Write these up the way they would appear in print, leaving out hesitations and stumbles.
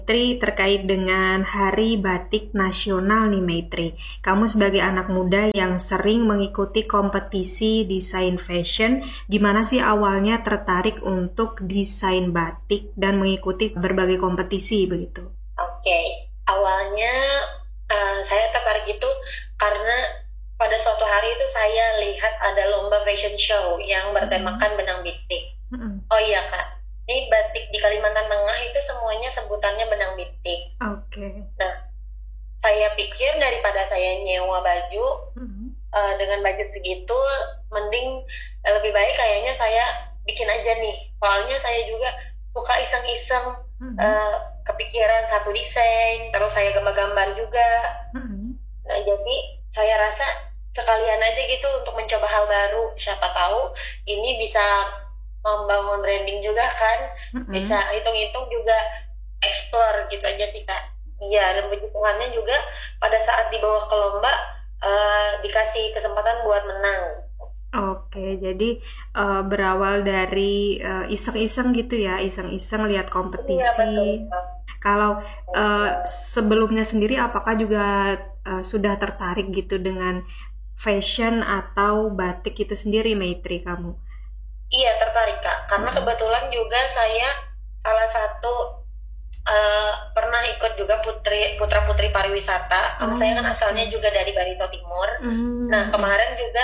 Maitri, terkait dengan Hari Batik Nasional nih Maitri. Kamu sebagai anak muda yang sering mengikuti kompetisi desain fashion, gimana sih awalnya tertarik untuk desain batik dan mengikuti berbagai kompetisi begitu? Oke, awalnya saya tertarik itu karena pada suatu hari itu saya lihat ada lomba fashion show yang bertemakan benang batik. Oh iya Kak, ini batik di Kalimantan Tengah itu semuanya sebutannya benang batik. Oke. Nah, saya pikir daripada saya nyewa baju dengan budget segitu, mending lebih baik kayaknya saya bikin aja nih. Soalnya saya juga suka iseng-iseng kepikiran satu desain, terus saya gambar-gambar juga. Nah, jadi saya rasa sekalian aja gitu untuk mencoba hal baru. Siapa tahu ini bisa membangun branding juga kan, bisa hitung-hitung juga explore gitu aja sih Kak. Iya, dan puji Tuhannya juga pada saat dibawa ke lomba dikasih kesempatan buat menang. Oke, jadi berawal dari iseng-iseng gitu ya, iseng-iseng lihat Iya betul kompetisi. Kak. Kalau sebelumnya sendiri, apakah juga sudah tertarik gitu dengan fashion atau batik itu sendiri, Maitri kamu? Iya tertarik Kak, karena kebetulan juga saya salah satu pernah ikut juga putra putri pariwisata. Karena saya kan Oh, asalnya oke. juga dari Barito Timur. Nah Hmm, kemarin juga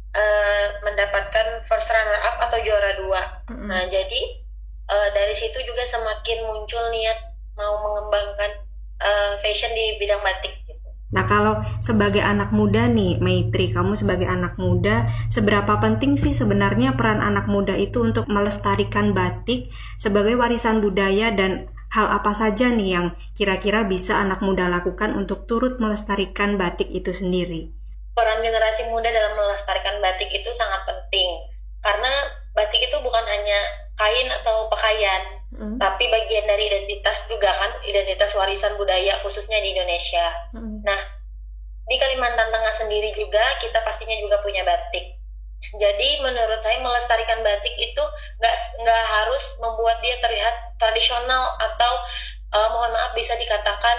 mendapatkan first runner up atau juara dua. Nah jadi dari situ juga semakin muncul niat mau mengembangkan fashion di bidang batik gitu. Nah, kalau sebagai anak muda nih, Maitri, kamu sebagai anak muda, seberapa penting sih sebenarnya peran anak muda itu untuk melestarikan batik sebagai warisan budaya dan hal apa saja nih yang kira-kira bisa anak muda lakukan untuk turut melestarikan batik itu sendiri? Peran generasi muda dalam melestarikan batik itu sangat penting karena batik itu bukan hanya kain atau pakaian, Mm, tapi bagian dari identitas juga kan, identitas warisan budaya khususnya di Indonesia. mm, Nah, di Kalimantan Tengah sendiri juga kita pastinya juga punya batik. Jadi menurut saya melestarikan batik itu nggak harus membuat dia terlihat tradisional atau mohon maaf bisa dikatakan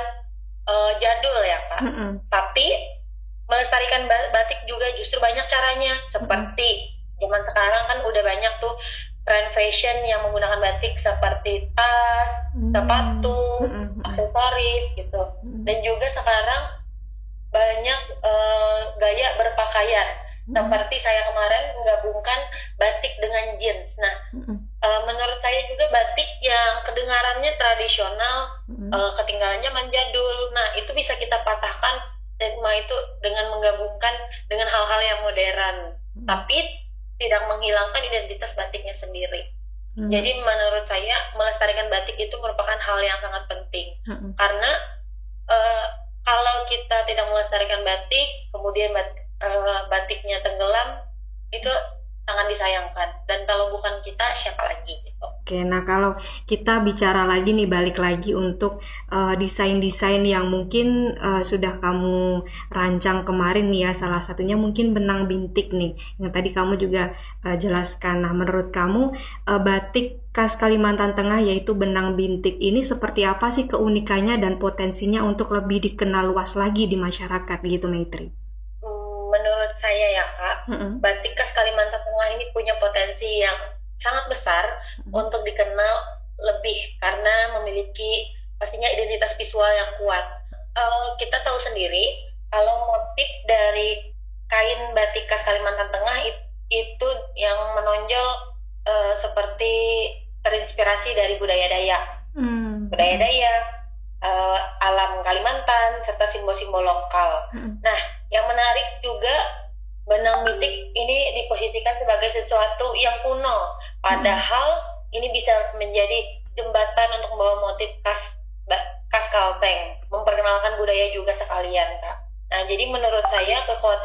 jadul ya Kak. mm, Tapi melestarikan batik juga justru banyak caranya. mm, Seperti zaman sekarang kan udah banyak tuh tren fashion yang menggunakan batik seperti tas, mm, sepatu, mm, mm, aksesoris gitu. mm, Dan juga sekarang banyak gaya berpakaian. mm, Seperti saya kemarin menggabungkan batik dengan jeans. Nah, mm, menurut saya juga batik yang kedengarannya tradisional, mm, ketinggalannya manjadul. Nah, itu bisa kita patahkan stigma itu dengan menggabungkan dengan hal-hal yang modern, mm, tapi tidak menghilangkan identitas batiknya sendiri. mm, Jadi menurut saya melestarikan batik itu merupakan hal yang sangat penting mm, karena eh, kalau kita tidak melestarikan batik, kemudian batiknya tenggelam, itu sangat disayangkan. Dan kalau bukan kita, siapa lagi gitu. Oke, nah kalau kita bicara lagi nih, balik lagi untuk desain-desain yang mungkin sudah kamu rancang kemarin nih ya, salah satunya mungkin benang bintik nih, yang tadi kamu juga jelaskan. Nah, menurut kamu batik khas Kalimantan Tengah yaitu benang bintik ini seperti apa sih keunikannya dan potensinya untuk lebih dikenal luas lagi di masyarakat gitu, Maitri? Menurut saya ya Kak, Mm-mm. batik khas Kalimantan Tengah ini punya potensi yang sangat besar untuk dikenal lebih karena memiliki pastinya identitas visual yang kuat. Kita tahu sendiri kalau motif dari kain batik khas Kalimantan Tengah itu yang menonjol seperti terinspirasi dari budaya Dayak, Mm, budaya Dayak, alam Kalimantan serta simbol-simbol lokal. mm, Nah, yang menarik juga benang bitik ini diposisikan sebagai sesuatu yang kuno, mm, padahal ini bisa menjadi jembatan untuk membawa motif khas Kalteng, memperkenalkan budaya juga sekalian, Kak. Nah, jadi menurut saya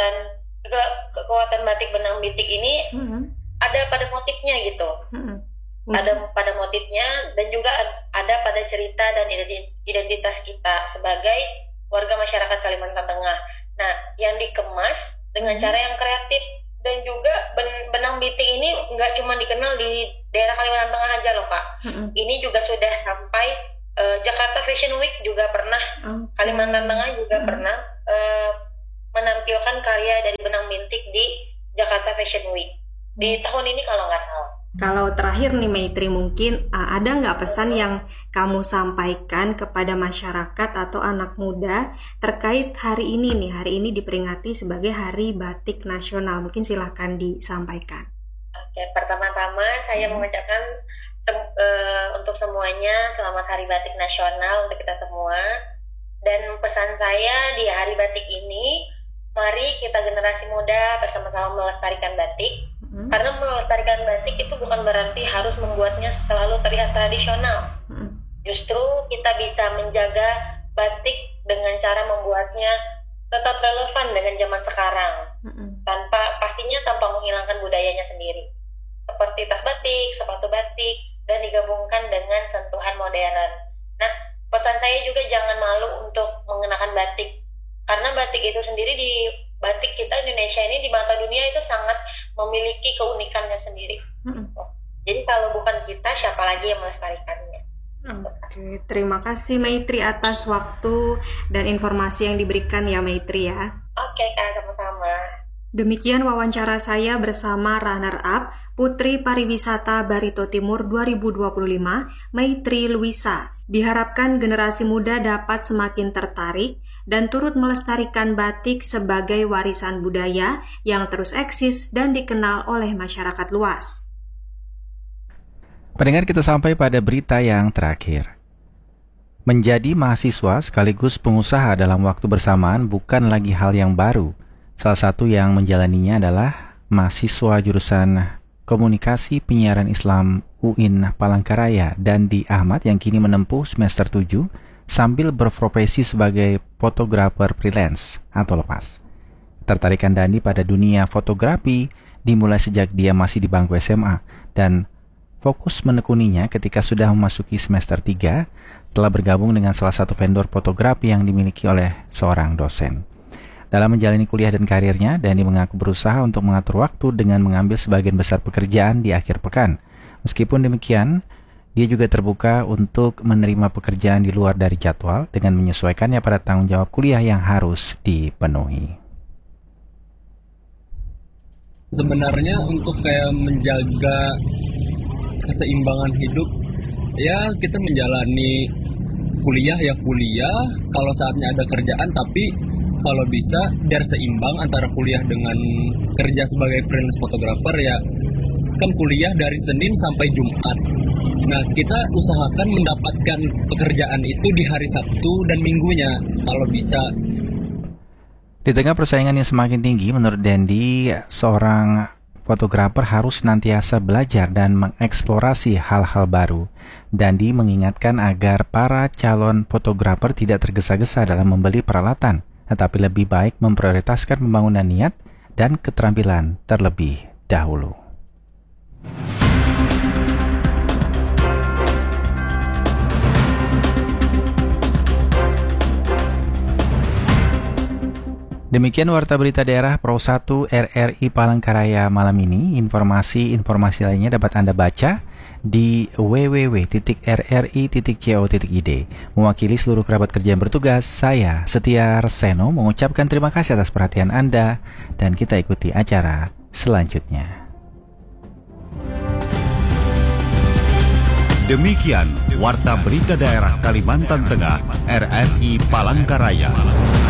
kekuatan batik benang bitik ini mm, ada pada motifnya gitu. mm. Ada Mungkin. pada motifnya dan juga ada pada cerita dan identitas kita sebagai warga masyarakat Kalimantan Tengah. Nah, yang dikemas dengan cara yang kreatif dan juga benang bitik ini nggak cuma dikenal di daerah Kalimantan Tengah aja loh Kak. Ini juga sudah sampai Jakarta Fashion Week juga pernah, Kalimantan Tengah juga pernah menampilkan karya dari benang bintik di Jakarta Fashion Week di tahun ini kalau nggak salah. Kalau terakhir nih Maitri, mungkin ada nggak pesan yang kamu sampaikan kepada masyarakat atau anak muda terkait hari ini nih? Hari ini diperingati sebagai Hari Batik Nasional. Mungkin silahkan disampaikan. Oke, pertama-tama saya mengucapkan untuk semuanya selamat Hari Batik Nasional untuk kita semua. Dan pesan saya di Hari Batik ini, mari kita generasi muda bersama-sama melestarikan batik. Karena melestarikan batik itu bukan berarti harus membuatnya selalu terlihat tradisional. Justru kita bisa menjaga batik dengan cara membuatnya tetap relevan dengan zaman sekarang, pastinya tanpa menghilangkan budayanya sendiri. Seperti tas batik, sepatu batik, dan digabungkan dengan sentuhan modern. Nah, pesan saya juga jangan malu untuk mengenakan batik. Karena batik itu sendiri batik kita Indonesia ini di mata dunia itu sangat memiliki keunikannya sendiri. Jadi kalau bukan kita, siapa lagi yang melestarikannya? Oke, terima kasih Maitri atas waktu dan informasi yang diberikan ya Maitri ya. Oke Kak, sama-sama. Demikian wawancara saya bersama runner-up Putri Pariwisata Barito Timur 2025, Maitri Luisa. Diharapkan generasi muda dapat semakin tertarik dan turut melestarikan batik sebagai warisan budaya yang terus eksis dan dikenal oleh masyarakat luas. Pendengar, kita sampai pada berita yang terakhir. Menjadi mahasiswa sekaligus pengusaha dalam waktu bersamaan bukan lagi hal yang baru. Salah satu yang menjalaninya adalah mahasiswa jurusan Komunikasi Penyiaran Islam UIN Palangkaraya, Dandi Ahmad, yang kini menempuh semester 7 sambil berprofesi sebagai fotografer freelance atau lepas. Ketertarikan Dandi pada dunia fotografi dimulai sejak dia masih di bangku SMA dan fokus menekuninya ketika sudah memasuki semester 3 setelah bergabung dengan salah satu vendor fotografi yang dimiliki oleh seorang dosen. Dalam menjalani kuliah dan karirnya, Dandi mengaku berusaha untuk mengatur waktu dengan mengambil sebagian besar pekerjaan di akhir pekan. Meskipun demikian, dia juga terbuka untuk menerima pekerjaan di luar dari jadwal dengan menyesuaikannya pada tanggung jawab kuliah yang harus dipenuhi. Sebenarnya untuk kayak menjaga keseimbangan hidup, ya kita menjalani kuliah ya kuliah, kalau saatnya ada kerjaan, tapi kalau bisa biar seimbang antara kuliah dengan kerja sebagai freelance fotografer. Ya kan kuliah dari Senin sampai Jumat. Nah, kita usahakan mendapatkan pekerjaan itu di hari Sabtu dan Minggunya kalau bisa. Di tengah persaingan yang semakin tinggi, menurut Dandi, seorang fotografer harus senantiasa belajar dan mengeksplorasi hal-hal baru. Dandi mengingatkan agar para calon fotografer tidak tergesa-gesa dalam membeli peralatan, tetapi lebih baik memprioritaskan pembangunan niat dan keterampilan terlebih dahulu. Demikian Warta Berita Daerah Pro 1 RRI Palangkaraya malam ini. Informasi lainnya dapat Anda baca di www.rri.co.id. Mewakili seluruh kerabat kerja yang bertugas, saya Setia Reseno mengucapkan terima kasih atas perhatian Anda dan kita ikuti acara selanjutnya. Demikian Warta Berita Daerah Kalimantan Tengah RRI Palangkaraya.